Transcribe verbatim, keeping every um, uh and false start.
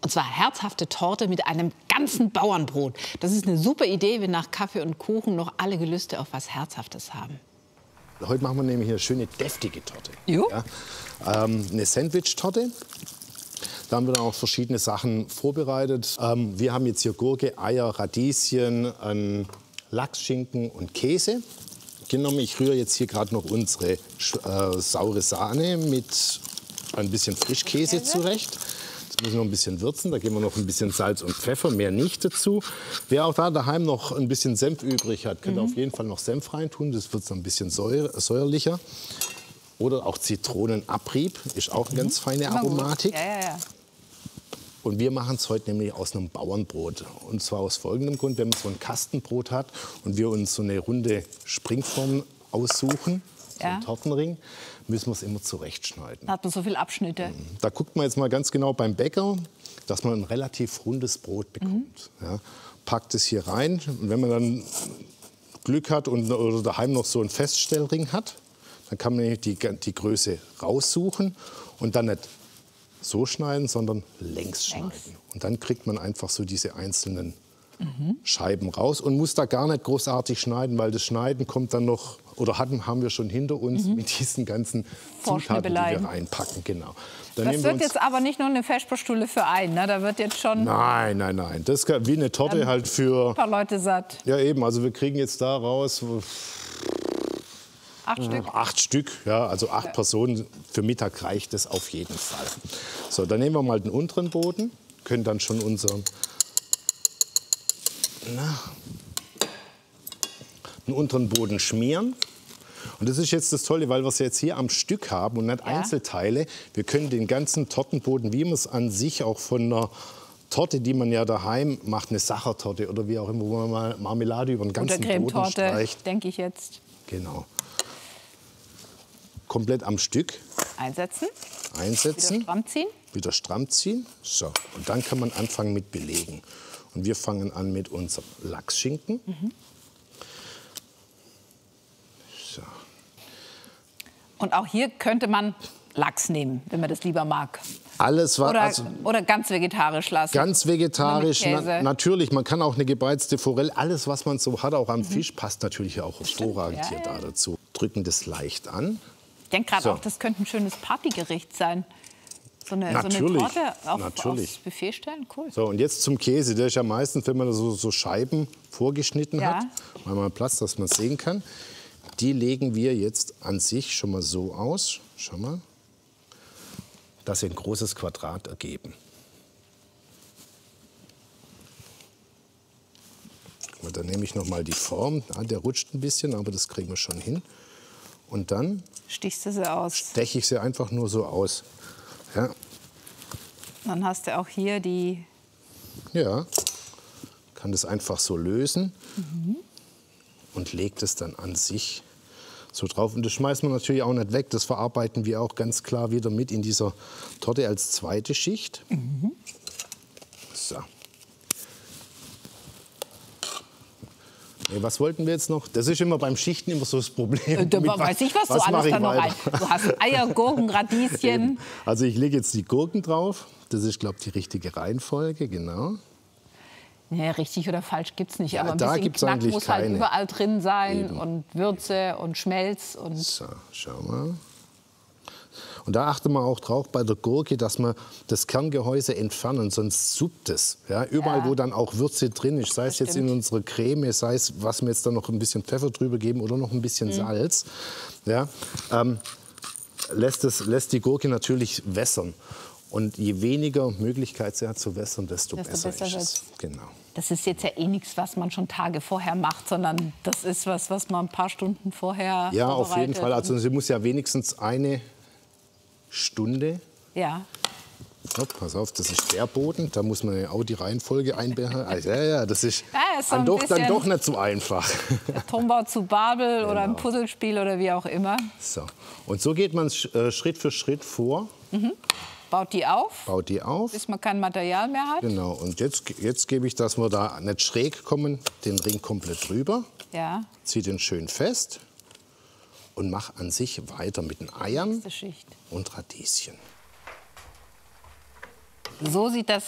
Und zwar herzhafte Torte mit einem ganzen Bauernbrot. Das ist eine super Idee, wenn nach Kaffee und Kuchen noch alle Gelüste auf was Herzhaftes haben. Heute machen wir nämlich hier eine schöne deftige Torte. Jo. Ja, ähm, eine Sandwich-Torte. Da haben wir dann auch verschiedene Sachen vorbereitet. Ähm, wir haben jetzt hier Gurke, Eier, Radieschen, ähm, Lachsschinken und Käse genommen. Ich rühre jetzt hier gerade noch unsere äh, saure Sahne mit ein bisschen Frischkäse zurecht. Das müssen wir noch ein bisschen würzen. Da geben wir noch ein bisschen Salz und Pfeffer, mehr nicht dazu. Wer auch da daheim noch ein bisschen Senf übrig hat, könnte mhm. auf jeden Fall noch Senf reintun. Das wird so ein bisschen säure, säuerlicher. Oder auch Zitronenabrieb, ist auch eine mhm. ganz feine Aromatik. Ja, ja, ja. Und wir machen es heute nämlich aus einem Bauernbrot. Und zwar aus folgendem Grund: Wenn man so ein Kastenbrot hat und wir uns so eine runde Springform aussuchen, so ja. einen Tortenring, müssen wir es immer zurechtschneiden. Da hat man so viele Abschnitte. Da guckt man jetzt mal ganz genau beim Bäcker, dass man ein relativ rundes Brot bekommt. Mhm. Ja, packt es hier rein. Und wenn man dann Glück hat und oder daheim noch so einen Feststellring hat, dann kann man die, die Größe raussuchen und dann nicht so schneiden, sondern längs schneiden. Längs. Und dann kriegt man einfach so diese einzelnen mhm. Scheiben raus und muss da gar nicht großartig schneiden, weil das Schneiden kommt dann noch, oder hatten, haben wir schon hinter uns mhm. mit diesen ganzen Zutaten, die wir reinpacken. Genau. Dann das wird jetzt aber nicht nur eine Vesperstulle für einen, ne? Da wird jetzt schon... Nein, nein, nein. Das ist wie eine Torte halt für... Ein paar Leute satt. Ja eben, also wir kriegen jetzt da raus... Acht Stück? Acht Stück, ja, also acht ja. Personen. Für Mittag reicht es auf jeden Fall. So, dann nehmen wir mal den unteren Boden, können dann schon unseren, na, den unteren Boden schmieren. Und das ist jetzt das Tolle, weil wir es jetzt hier am Stück haben und nicht ja. Einzelteile. Wir können den ganzen Tortenboden, wie man es an sich auch von einer Torte, die man ja daheim macht, eine Sachertorte oder wie auch immer, wo man mal Marmelade über den ganzen Boden streicht. Denke ich jetzt. Genau. Komplett am Stück einsetzen. Einsetzen. Wieder stramm ziehen. Wieder stramm ziehen. So. Und dann kann man anfangen mit belegen. Und wir fangen an mit unserem Lachsschinken. Mhm. So. Und auch hier könnte man Lachs nehmen, wenn man das lieber mag. Alles was, oder, also, oder ganz vegetarisch lassen. Ganz vegetarisch, na, natürlich. Man kann auch eine gebeizte Forelle, alles was man so hat, auch am mhm. Fisch, passt natürlich auch hervorragend ja, hier ja. da dazu. Drücken das leicht an. Ich denke gerade so. auch, das könnte ein schönes Partygericht sein. So eine, so eine Torte auf, natürlich. aufs Buffet stellen, cool. So, und jetzt zum Käse. Der ist ja meistens, wenn man so, so Scheiben vorgeschnitten ja. hat, mal mal Platz, dass man es sehen kann. Die legen wir jetzt an sich schon mal so aus. Schau mal. Dass sie ein großes Quadrat ergeben. Und dann nehme ich noch mal die Form. Ja, der rutscht ein bisschen, aber das kriegen wir schon hin. Und dann stichst du sie aus. Steche ich sie einfach nur so aus. Ja. Dann hast du auch hier die... Ja, kann das einfach so lösen mhm. und legt es dann an sich so drauf. Und das schmeißen wir natürlich auch nicht weg. Das verarbeiten wir auch ganz klar wieder mit in dieser Torte als zweite Schicht. Mhm. So. Nee, was wollten wir jetzt noch? Das ist immer beim Schichten immer so das Problem. Da weiß ich, was, was du alles da noch rein. Du hast Eier, Gurken, Radieschen. Also ich lege jetzt die Gurken drauf. Das ist, glaube ich, die richtige Reihenfolge, genau. Nee, richtig oder falsch gibt es nicht. Ja, aber ein da bisschen gibt's Knack eigentlich muss keine. halt überall drin sein. Eben. Und Würze und Schmelz. Und so, schau mal. Und da achtet man auch drauf bei der Gurke, dass man das Kerngehäuse entfernen, sonst suppt es. Ja, überall, ja. wo dann auch Würze drin ist, sei es jetzt in unserer Creme, sei es, was wir jetzt da noch ein bisschen Pfeffer drüber geben oder noch ein bisschen mhm. Salz, ja, ähm, lässt, es, lässt die Gurke natürlich wässern. Und je weniger Möglichkeit sie hat zu wässern, desto, desto besser, besser ist es. Genau. Das ist jetzt ja eh nichts, was man schon Tage vorher macht, sondern das ist was, was man ein paar Stunden vorher Ja, auf jeden Fall. Also sie muss ja wenigstens eine Stunde. Ja. Oh, pass auf, das ist der Boden. Da muss man ja auch die Reihenfolge einbehalten. Also, ja, ja, das ist, ja, ist so dann, doch, dann doch nicht so einfach. Der Turmbau zu Babel genau. oder ein Puzzlespiel oder wie auch immer. So. Und so geht man äh, Schritt für Schritt vor. Mhm. Baut die auf. Baut die auf. Bis man kein Material mehr hat. Genau. Und jetzt, jetzt gebe ich, dass wir da nicht schräg kommen, den Ring komplett drüber. Ja. Ziehe den schön fest. Und mache an sich weiter mit den Eiern und Radieschen. So sieht das